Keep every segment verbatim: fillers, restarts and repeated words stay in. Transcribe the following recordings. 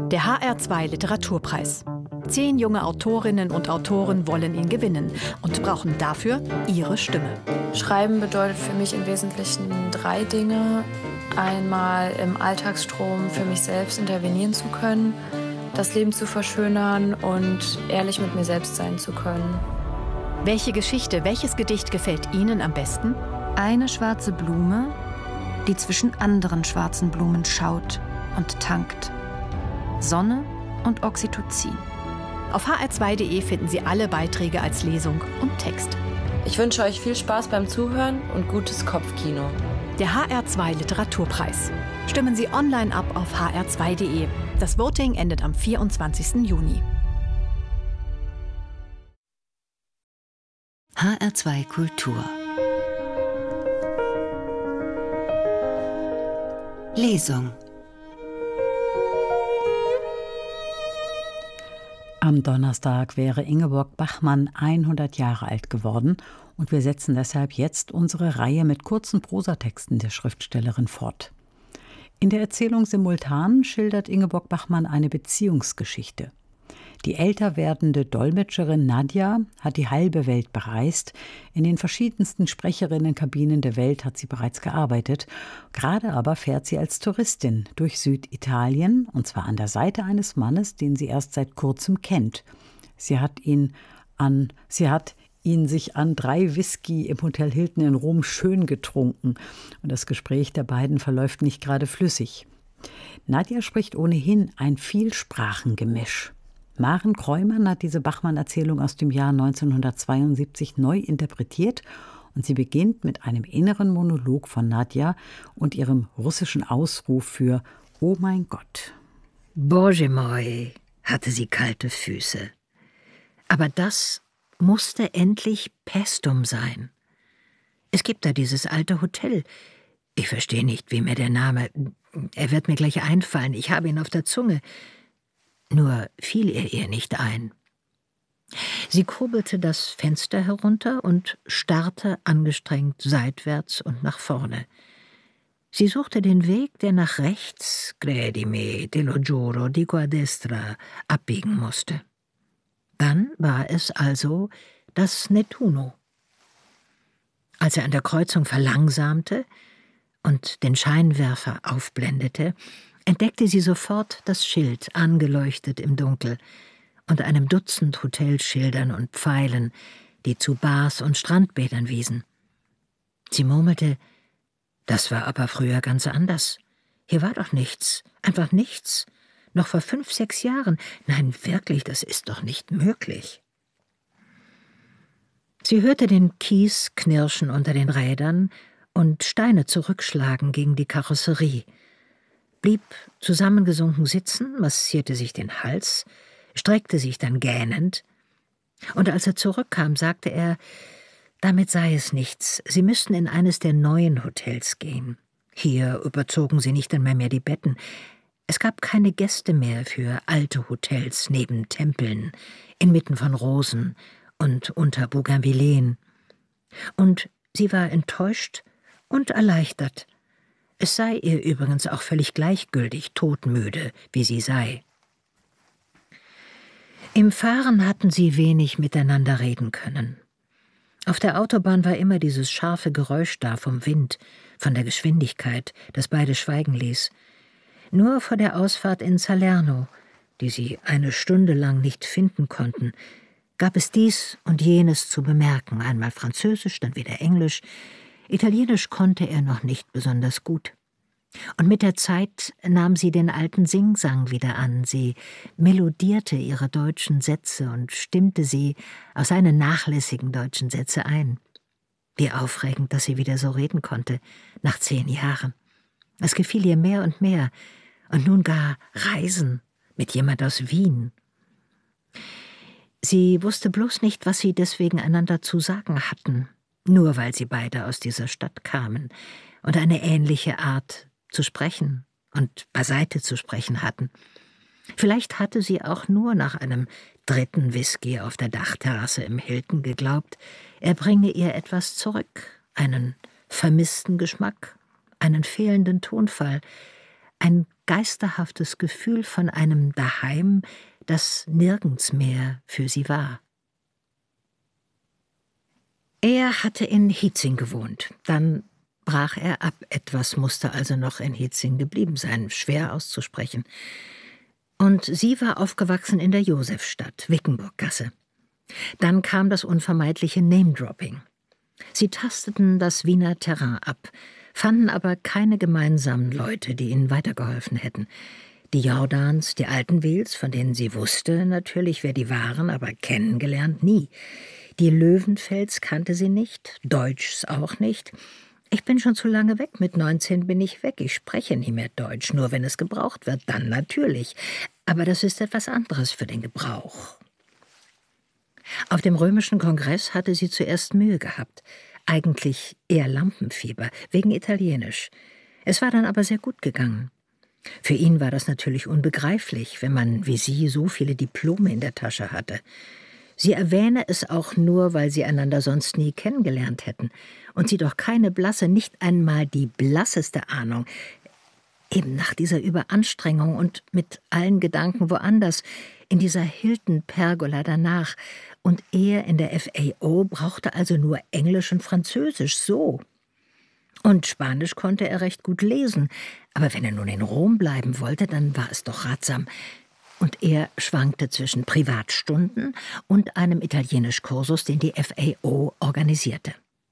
Der H R zwei Literaturpreis. Zehn junge Autorinnen und Autoren wollen ihn gewinnen und brauchen dafür ihre Stimme. Schreiben bedeutet für mich im Wesentlichen drei Dinge. Einmal im Alltagsstrom für mich selbst intervenieren zu können, das Leben zu verschönern und ehrlich mit mir selbst sein zu können. Welche Geschichte, welches Gedicht gefällt Ihnen am besten? Eine schwarze Blume, die zwischen anderen schwarzen Blumen schaut und tankt. Sonne und Oxytocin. Auf h r zwei punkt d e finden Sie alle Beiträge als Lesung und Text. Ich wünsche euch viel Spaß beim Zuhören und gutes Kopfkino. Der H R zwei Literaturpreis. Stimmen Sie online ab auf h r zwei punkt d e. Das Voting endet am vierundzwanzigsten Juni. H R zwei Kultur. Lesung. Am Donnerstag wäre Ingeborg Bachmann hundert Jahre alt geworden und wir setzen deshalb jetzt unsere Reihe mit kurzen Prosatexten der Schriftstellerin fort. In der Erzählung Simultan schildert Ingeborg Bachmann eine Beziehungsgeschichte. Die älter werdende Dolmetscherin Nadja hat die halbe Welt bereist. In den verschiedensten Sprecherinnenkabinen der Welt hat sie bereits gearbeitet. Gerade aber fährt sie als Touristin durch Süditalien, und zwar an der Seite eines Mannes, den sie erst seit kurzem kennt. Sie hat ihn an, sie hat ihn sich an drei Whisky im Hotel Hilton in Rom schön getrunken. Und das Gespräch der beiden verläuft nicht gerade flüssig. Nadja spricht ohnehin ein Vielsprachengemisch. Maren Kreumann hat diese Bachmann-Erzählung aus dem Jahr neunzehnhundertzweiundsiebzig neu interpretiert und sie beginnt mit einem inneren Monolog von Nadja und ihrem russischen Ausruf für »Oh mein Gott«. Bože moj, hatte sie kalte Füße. Aber das musste endlich Paestum sein. Es gibt da dieses alte Hotel. Ich verstehe nicht, wie mir der Name... Er wird mir gleich einfallen, ich habe ihn auf der Zunge. Nur fiel er ihr nicht ein. Sie kurbelte das Fenster herunter und starrte angestrengt seitwärts und nach vorne. Sie suchte den Weg, der nach rechts, credimi, te lo giuro, dico a destra, abbiegen musste. Dann war es also das Nettuno. Als er an der Kreuzung verlangsamte und den Scheinwerfer aufblendete, entdeckte sie sofort das Schild, angeleuchtet im Dunkel, unter einem Dutzend Hotelschildern und Pfeilen, die zu Bars und Strandbädern wiesen. Sie murmelte, das war aber früher ganz anders. Hier war doch nichts, einfach nichts. Noch vor fünf, sechs Jahren. Nein, wirklich, das ist doch nicht möglich. Sie hörte den Kies knirschen unter den Rädern und Steine zurückschlagen gegen die Karosserie, blieb zusammengesunken sitzen, massierte sich den Hals, streckte sich dann gähnend, und als er zurückkam, sagte er, damit sei es nichts, sie müssten in eines der neuen Hotels gehen. Hier überzogen sie nicht einmal mehr die Betten. Es gab keine Gäste mehr für alte Hotels neben Tempeln, inmitten von Rosen und unter Bougainvilleen. Und sie war enttäuscht und erleichtert. Es sei ihr übrigens auch völlig gleichgültig, todmüde, wie sie sei. Im Fahren hatten sie wenig miteinander reden können. Auf der Autobahn war immer dieses scharfe Geräusch da vom Wind, von der Geschwindigkeit, das beide schweigen ließ. Nur vor der Ausfahrt in Salerno, die sie eine Stunde lang nicht finden konnten, gab es dies und jenes zu bemerken, einmal Französisch, dann wieder Englisch. Italienisch konnte er noch nicht besonders gut. Und mit der Zeit nahm sie den alten Singsang wieder an. Sie melodierte ihre deutschen Sätze und stimmte sie auf seine nachlässigen deutschen Sätze ein. Wie aufregend, dass sie wieder so reden konnte, nach zehn Jahren. Es gefiel ihr mehr und mehr. Und nun gar Reisen mit jemand aus Wien. Sie wusste bloß nicht, was sie deswegen einander zu sagen hatten, nur weil sie beide aus dieser Stadt kamen und eine ähnliche Art zu sprechen und beiseite zu sprechen hatten. Vielleicht hatte sie auch nur nach einem dritten Whisky auf der Dachterrasse im Hilton geglaubt, er bringe ihr etwas zurück, einen vermissten Geschmack, einen fehlenden Tonfall, ein geisterhaftes Gefühl von einem Daheim, das nirgends mehr für sie war. Er hatte in Hietzing gewohnt, dann brach er ab. Etwas musste also noch in Hietzing geblieben sein, schwer auszusprechen. Und sie war aufgewachsen in der Josefstadt, Wickenburggasse. Dann kam das unvermeidliche Name-Dropping. Sie tasteten das Wiener Terrain ab, fanden aber keine gemeinsamen Leute, die ihnen weitergeholfen hätten. Die Jordans, die Altenwils, von denen sie wusste natürlich, wer die waren, aber kennengelernt nie. Die Löwenfels kannte sie nicht, Deutschs auch nicht. Ich bin schon zu lange weg, mit neunzehn bin ich weg, ich spreche nie mehr Deutsch, nur wenn es gebraucht wird, dann natürlich. Aber das ist etwas anderes für den Gebrauch. Auf dem römischen Kongress hatte sie zuerst Mühe gehabt, eigentlich eher Lampenfieber, wegen Italienisch. Es war dann aber sehr gut gegangen. Für ihn war das natürlich unbegreiflich, wenn man wie sie so viele Diplome in der Tasche hatte. Sie erwähne es auch nur, weil sie einander sonst nie kennengelernt hätten und sie doch keine blasse, nicht einmal die blasseste Ahnung, eben nach dieser Überanstrengung und mit allen Gedanken woanders, in dieser Hilton-Pergola danach, und er in der F A O brauchte also nur Englisch und Französisch, so. Und Spanisch konnte er recht gut lesen, aber wenn er nun in Rom bleiben wollte, dann war es doch ratsam. Und er schwankte zwischen Privatstunden und einem Italienischkursus, den die F A O organisierte.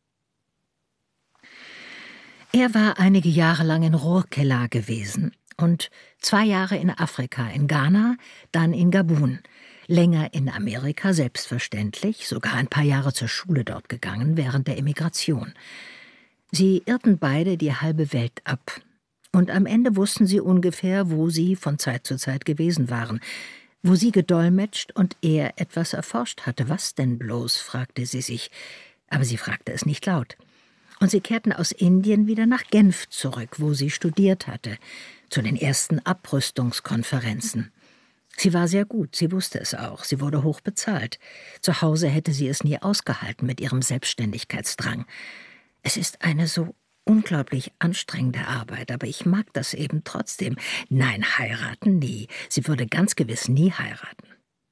Er war einige Jahre lang in Rohrkela gewesen und zwei Jahre in Afrika, in Ghana, dann in Gabun, länger in Amerika, selbstverständlich, sogar ein paar Jahre zur Schule dort gegangen während der Emigration. Sie irrten beide die halbe Welt ab. Und am Ende wussten sie ungefähr, wo sie von Zeit zu Zeit gewesen waren, wo sie gedolmetscht und er etwas erforscht hatte. Was denn bloß, fragte sie sich, aber sie fragte es nicht laut. Und sie kehrten aus Indien wieder nach Genf zurück, wo sie studiert hatte, zu den ersten Abrüstungskonferenzen. Sie war sehr gut, sie wusste es auch, sie wurde hoch bezahlt. Zu Hause hätte sie es nie ausgehalten mit ihrem Selbstständigkeitsdrang. Es ist eine so unglaublich anstrengende Arbeit, aber ich mag das eben trotzdem. Nein, heiraten nie. Sie würde ganz gewiss nie heiraten.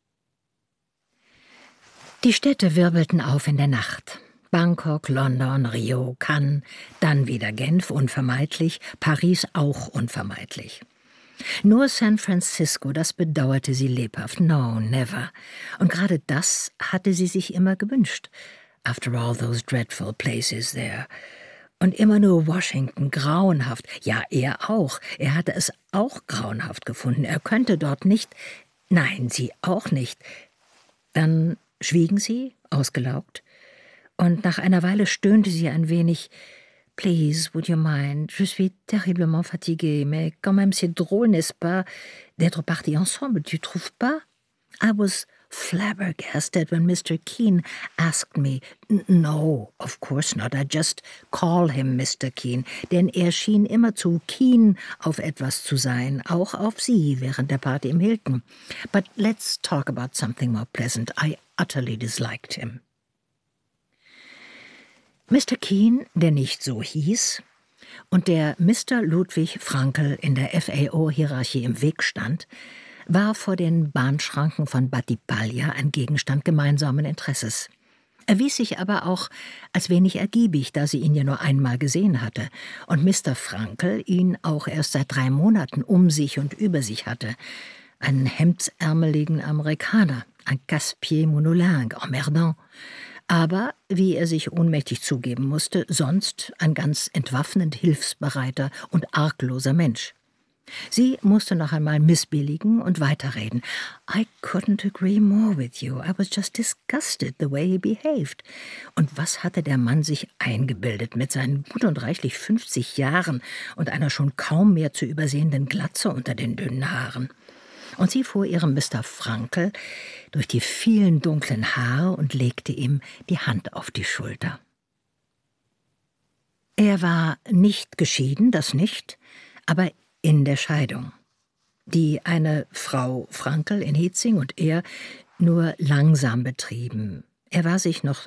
Die Städte wirbelten auf in der Nacht. Bangkok, London, Rio, Cannes, dann wieder Genf, unvermeidlich, Paris auch unvermeidlich. Nur San Francisco, das bedauerte sie lebhaft. No, never. Und gerade das hatte sie sich immer gewünscht. After all those dreadful places there. Und immer nur Washington, grauenhaft. Ja, er auch. Er hatte es auch grauenhaft gefunden. Er könnte dort nicht. Nein, sie auch nicht. Dann schwiegen sie, ausgelaugt. Und nach einer Weile stöhnte sie ein wenig. Please, would you mind? Je suis terriblement fatiguée, mais quand même c'est drôle, n'est-ce pas, d'être partis ensemble, tu trouves pas? I was flabbergasted when Mister Keene asked me. No, of course not. I just call him Mister Keene, denn er schien immer zu keen auf etwas zu sein, auch auf sie während der Party im Hilton. But let's talk about something more pleasant. I utterly disliked him. Mister Keene, der nicht so hieß, und der Mister Ludwig Frankl in der F A O-Hierarchie im Weg stand, war vor den Bahnschranken von Battipaglia ein Gegenstand gemeinsamen Interesses. Erwies sich aber auch als wenig ergiebig, da sie ihn ja nur einmal gesehen hatte und Mister Frankl ihn auch erst seit drei Monaten um sich und über sich hatte. Einen hemdsärmeligen Amerikaner, ein Casse-pied monolingue, emmerdant. Aber, wie er sich ohnmächtig zugeben musste, sonst ein ganz entwaffnend hilfsbereiter und argloser Mensch. Sie musste noch einmal missbilligen und weiterreden. I couldn't agree more with you. I was just disgusted the way he behaved. Und was hatte der Mann sich eingebildet mit seinen gut und reichlich fünfzig Jahren und einer schon kaum mehr zu übersehenden Glatze unter den dünnen Haaren? Und sie fuhr ihrem Mister Frankl durch die vielen dunklen Haare und legte ihm die Hand auf die Schulter. Er war nicht geschieden, das nicht, aber in der Scheidung, die eine Frau Frankl in Hietzing und er nur langsam betrieben. Er war sich noch